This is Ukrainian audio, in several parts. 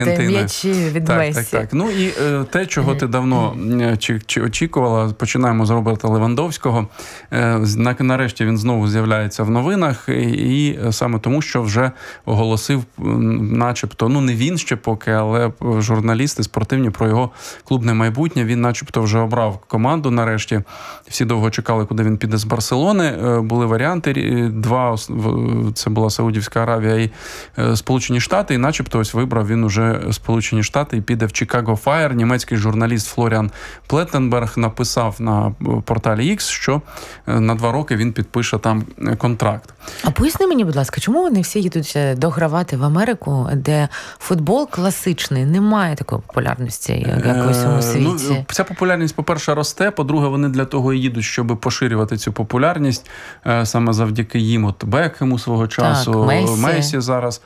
м'ячі від Месі. Так. Ну і те, чого ти давно очікувала, починаємо з Роберта Левандовського. Нарешті він знову з'являється в новинах, і саме тому, що вже оголосив, начебто, не він ще поки, але журналісти спортивні про його клубне майбутнє. Він начебто вже обрав команду нарешті. Всі довго чекали, куди він піде з Барселони. Були варіанти, два, це була Саудівська Аравія і Сполучені Штати, і начебто ось вибрав він уже Сполучені Штати і піде в Chicago Fire. Німецький журналіст Флоріан Плеттенберг написав на порталі X, що на 2 роки він підпише там контракт. А поясни мені, будь ласка, чому вони всі їдуть догравати в Америку, де футбол класичний, немає такої популярності, як у всьому світі? Ця популярність, по-перше, росте, по-друге, вони для того і їдуть, щоб поширювати цю популярність, саме завдяки їм, от Бекхему свого часу, Месі зараз.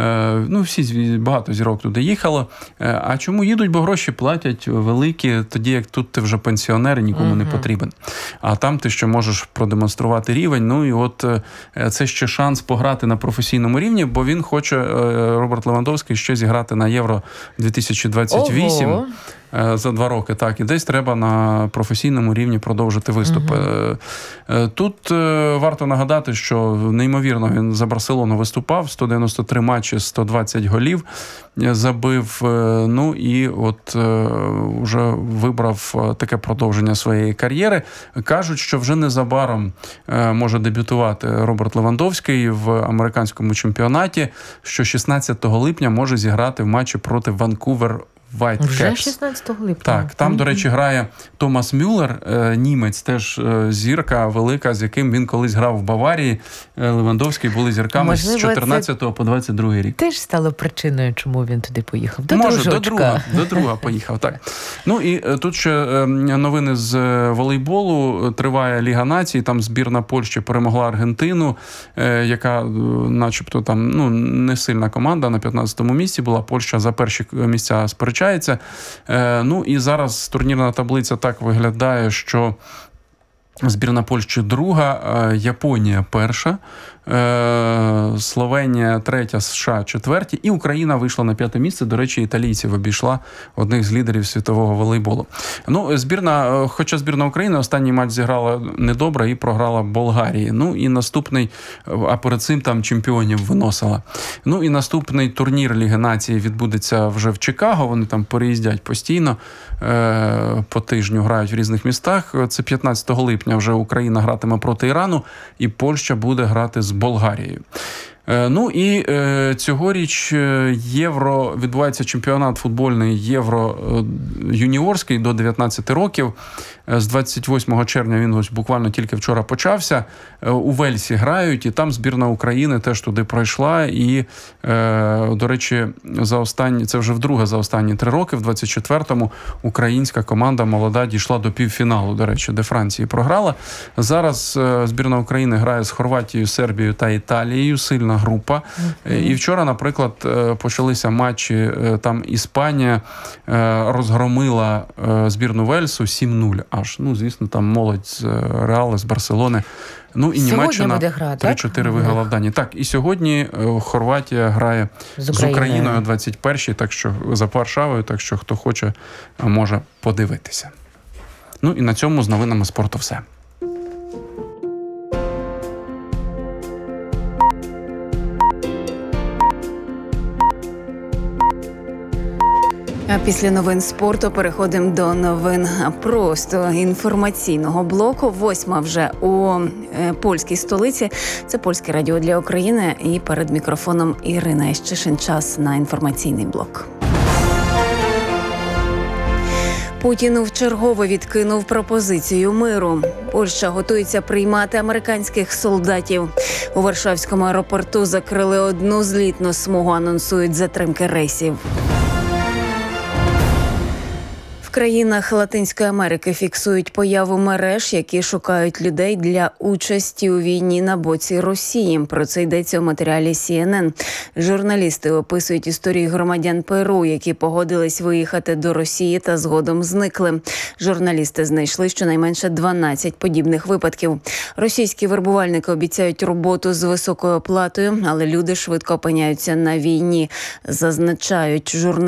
Всі, багато зірок туди їхало. А чому їдуть? Бо гроші платять великі, тоді як тут ти вже пенсіонер і нікому не потрібен. А там ти ще можеш продемонструвати рівень. І от це ще шанс пограти на професійному рівні, бо він хоче, Роберт Левандовський, ще зіграти на Євро 2028. Ого. За 2 роки, так. І десь треба на професійному рівні продовжити виступи. Тут варто нагадати, що неймовірно він за Барселону виступав, 193 матчі, 120 голів забив. І от вже вибрав таке продовження своєї кар'єри. Кажуть, що вже незабаром може дебютувати Роберт Левандовський в американському чемпіонаті, що 16 липня може зіграти в матчі проти Ванкувер Whitecaps. Вже 16 липня. Так, там, до речі, грає Томас Мюллер, німець, теж зірка велика, з яким він колись грав в Баварії. Левандовський були зірками з 14 по 22 рік. Теж стало причиною, чому він туди поїхав? До друга поїхав, так. І тут ще новини з волейболу. Триває Ліга націй, там збірна Польщі перемогла Аргентину, яка начебто там, не сильна команда, на 15-му місці була. Польща за перші місця сперечається. І зараз турнірна таблиця так виглядає, що збірна Польщі друга, Японія перша, Словенія третя, США четверті, і Україна вийшла на 5-те місце. До речі, італійців обійшла одних з лідерів світового волейболу. Хоча збірна України останній матч зіграла недобре і програла Болгарії. І наступний, а перед цим там чемпіонів виносила. І наступний турнір Ліги націй відбудеться вже в Чикаго. Вони там переїздять постійно, по тижню грають в різних містах. Це 15 липня вже Україна гратиме проти Ірану, і Польща буде грати з Болгарією. І цьогоріч Євро, відбувається чемпіонат футбольний Євро юніорський до 19 років. З 28 червня він ось буквально тільки вчора почався. У Вельсі грають, і там збірна України теж туди пройшла. І, до речі, це вже вдруге за останні 3 роки, в 24-му українська команда молода дійшла до півфіналу, до речі, де Франції програла. Зараз збірна України грає з Хорватією, Сербією та Італією, сильна група. І вчора, наприклад, почалися матчі, там Іспанія розгромила збірну Вельсу 7-0 аж. Звісно, там молодь з Реала, з Барселони. І Німеччина 3-4 виграла в Данії. Так, і сьогодні Хорватія грає з Україною 21-й, так що за Варшавою, так що хто хоче, може подивитися. І на цьому з новинами спорту все. А після новин спорту переходимо до новин просто інформаційного блоку. 8 вже у польській столиці. Це Польське радіо для України. І перед мікрофоном Ірина Іщишин. Час на інформаційний блок. Путін вчергове відкинув пропозицію миру. Польща готується приймати американських солдатів. У Варшавському аеропорту закрили одну злітну смугу, анонсують затримки рейсів. В країнах Латинської Америки фіксують появу мереж, які шукають людей для участі у війні на боці Росії. Про це йдеться у матеріалі CNN. Журналісти описують історії громадян Перу, які погодились виїхати до Росії та згодом зникли. Журналісти знайшли щонайменше 12 подібних випадків. Російські вербувальники обіцяють роботу з високою оплатою, але люди швидко опиняються на війні, зазначають журналісти.